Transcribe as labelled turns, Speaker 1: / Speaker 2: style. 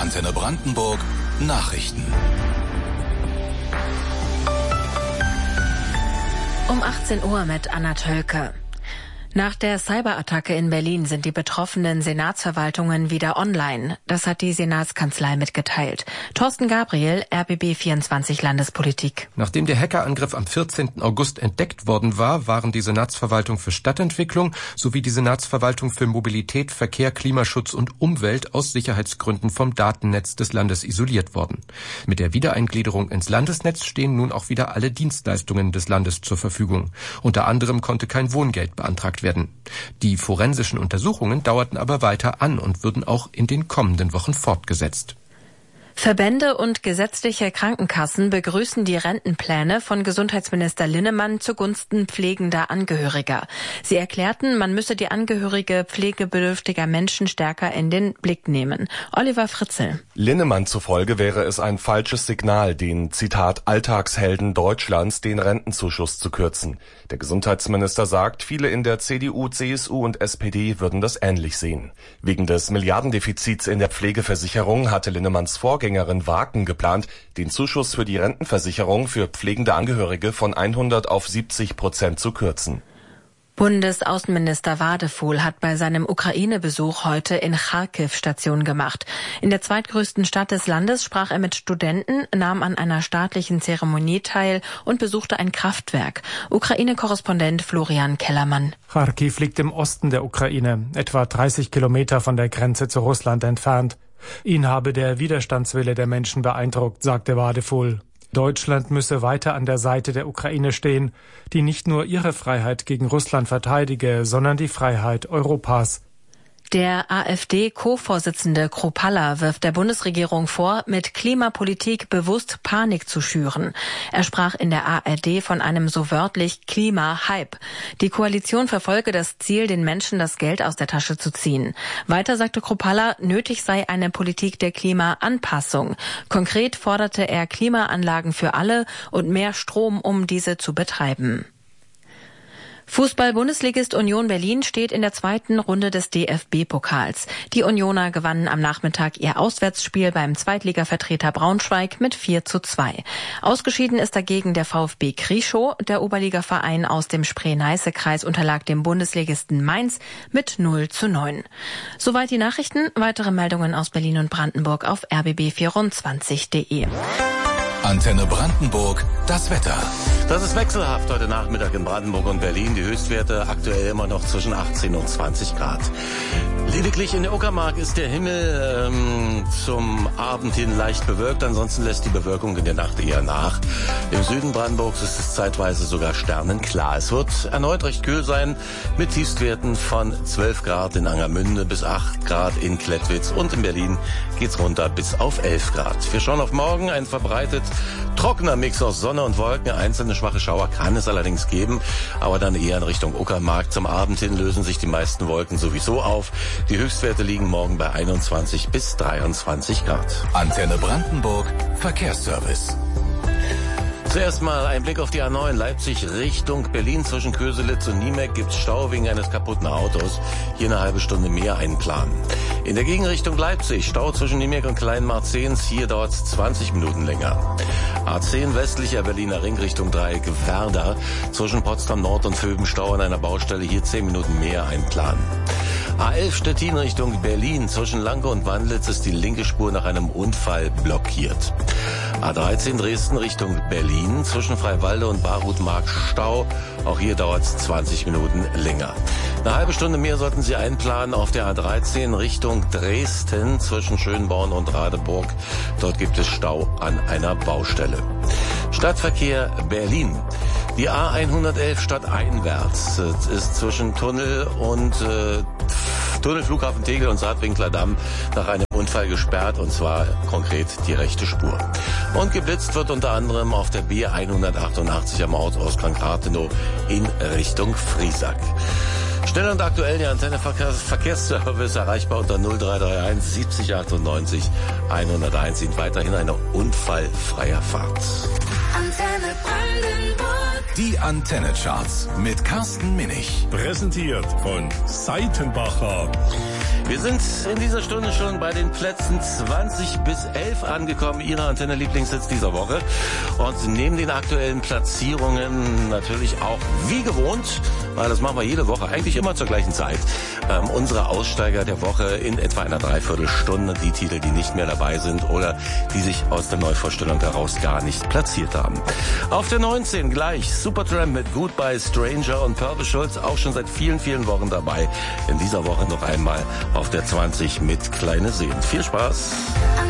Speaker 1: Antenne Brandenburg Nachrichten.
Speaker 2: Um 18 Uhr mit Anna Tölke. Nach der Cyberattacke in Berlin sind die betroffenen Senatsverwaltungen wieder online. Das hat die Senatskanzlei mitgeteilt. Thorsten Gabriel, RBB 24 Landespolitik.
Speaker 3: Nachdem der Hackerangriff am 14. August entdeckt worden war, waren die Senatsverwaltung für Stadtentwicklung sowie die Senatsverwaltung für Mobilität, Verkehr, Klimaschutz und Umwelt aus Sicherheitsgründen vom Datennetz des Landes isoliert worden. Mit der Wiedereingliederung ins Landesnetz stehen nun auch wieder alle Dienstleistungen des Landes zur Verfügung. Unter anderem konnte kein Wohngeld beantragt werden. Die forensischen Untersuchungen dauerten aber weiter an und würden auch in den kommenden Wochen fortgesetzt.
Speaker 2: Verbände und gesetzliche Krankenkassen begrüßen die Rentenpläne von Gesundheitsminister Linnemann zugunsten pflegender Angehöriger. Sie erklärten, man müsse die Angehörige pflegebedürftiger Menschen stärker in den Blick nehmen. Oliver Fritzl.
Speaker 4: Linnemann zufolge wäre es ein falsches Signal, den, Zitat, Alltagshelden Deutschlands den Rentenzuschuss zu kürzen. Der Gesundheitsminister sagt, viele in der CDU, CSU und SPD würden das ähnlich sehen. Wegen des Milliardendefizits in der Pflegeversicherung hatte Linnemanns Vorgängerin Waken geplant, den Zuschuss für die Rentenversicherung für pflegende Angehörige von 100 auf 70% zu kürzen.
Speaker 2: Bundesaußenminister Wadefuhl hat bei seinem Ukraine-Besuch heute in Charkiw Station gemacht. In der zweitgrößten Stadt des Landes sprach er mit Studenten, nahm an einer staatlichen Zeremonie teil und besuchte ein Kraftwerk. Ukraine-Korrespondent Florian Kellermann.
Speaker 5: Charkiw liegt im Osten der Ukraine, etwa 30 Kilometer von der Grenze zu Russland entfernt. Ihn habe der Widerstandswille der Menschen beeindruckt, sagte Wadefuhl. Deutschland müsse weiter an der Seite der Ukraine stehen, die nicht nur ihre Freiheit gegen Russland verteidige, sondern die Freiheit Europas.
Speaker 2: Der AfD-Co-Vorsitzende Kruppalla wirft der Bundesregierung vor, mit Klimapolitik bewusst Panik zu schüren. Er sprach in der ARD von einem so wörtlich Klima-Hype. Die Koalition verfolge das Ziel, den Menschen das Geld aus der Tasche zu ziehen. Weiter sagte Kruppalla, nötig sei eine Politik der Klimaanpassung. Konkret forderte er Klimaanlagen für alle und mehr Strom, um diese zu betreiben. Fußball-Bundesligist Union Berlin steht in der zweiten Runde des DFB-Pokals. Die Unioner gewannen am Nachmittag ihr Auswärtsspiel beim Zweitligavertreter Braunschweig mit 4:2. Ausgeschieden ist dagegen der VfB Krieschow. Der Oberligaverein aus dem Spree-Neiße-Kreis unterlag dem Bundesligisten Mainz mit 0:9. Soweit die Nachrichten. Weitere Meldungen aus Berlin und Brandenburg auf rbb24.de.
Speaker 1: Antenne Brandenburg, das Wetter.
Speaker 6: Das ist wechselhaft heute Nachmittag in Brandenburg und Berlin. Die Höchstwerte aktuell immer noch zwischen 18 und 20 Grad. Lediglich in der Uckermark ist der Himmel zum Abend hin leicht bewölkt. Ansonsten lässt die Bewölkung in der Nacht eher nach. Im Süden Brandenburgs ist es zeitweise sogar sternenklar. Es wird erneut recht kühl sein mit Tiefstwerten von 12 Grad in Angermünde bis 8 Grad in Klettwitz. Und in Berlin geht's runter bis auf 11 Grad. Wir schauen auf morgen. Ein verbreitet trockener Mix aus Sonne und Wolken. Einzelne schwache Schauer kann es allerdings geben, aber dann eher in Richtung Uckermark. Zum Abend hin lösen sich die meisten Wolken sowieso auf. Die Höchstwerte liegen morgen bei 21 bis 23 Grad.
Speaker 1: Antenne Brandenburg, Verkehrsservice.
Speaker 6: Zuerst mal ein Blick auf die A9 Leipzig Richtung Berlin. Zwischen Köselitz und Niemek gibt's Stau wegen eines kaputten Autos. Hier eine halbe Stunde mehr einplanen. In der Gegenrichtung Leipzig Stau zwischen Niemek und Kleinmarzens. Hier dauert's 20 Minuten länger. A10 westlicher Berliner Ring Richtung Dreieck Werder. Zwischen Potsdam Nord und Vöben Stau an einer Baustelle. Hier 10 Minuten mehr einplanen. A11 Stettin Richtung Berlin. Zwischen Lanke und Wandlitz ist die linke Spur nach einem Unfall blockiert. A13 Dresden Richtung Berlin. Zwischen Freiwalde und Barhutmark Stau. Auch hier dauert es 20 Minuten länger. Eine halbe Stunde mehr sollten Sie einplanen auf der A13 Richtung Dresden. Zwischen Schönborn und Radeburg. Dort gibt es Stau an einer Baustelle. Stadtverkehr Berlin. Die A111 stadteinwärts ist zwischen Tunnel und Tunnel Flughafen Tegel und Saatwinkler Damm nach einem Unfall gesperrt, und zwar konkret die rechte Spur. Und geblitzt wird unter anderem auf der B188 am Ortsausgang Rathenow in Richtung Friesack. Schnell und aktuell die Antenne Verkehrsservice erreichbar unter 0331 70 98 101. Ihnen weiterhin eine unfallfreie Fahrt.
Speaker 1: Antenne Brandenburg. Die Antenne-Charts mit Carsten Minich.
Speaker 7: Präsentiert von Seitenbacher.
Speaker 6: Wir sind in dieser Stunde schon bei den Plätzen 20 bis 11 angekommen, Ihre Antenne-Lieblingssitz dieser Woche. Und neben den aktuellen Platzierungen natürlich auch wie gewohnt, weil das machen wir jede Woche, eigentlich immer zur gleichen Zeit, unsere Aussteiger der Woche in etwa einer Dreiviertelstunde, die Titel, die nicht mehr dabei sind oder die sich aus der Neuvorstellung heraus gar nicht platziert haben. Auf der 19 gleich Supertramp mit Goodbye Stranger und Purple Schulz, auch schon seit vielen, vielen Wochen dabei. In dieser Woche noch einmal auf der 20 mit Kleine Seen. Viel Spaß!